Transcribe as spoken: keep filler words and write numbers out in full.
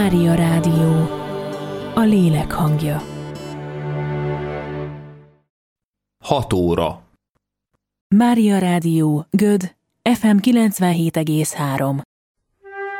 Mária Rádió, a lélek hangja. Hat óra. Mária Rádió, Göd, ef em kilencvenhét egész három.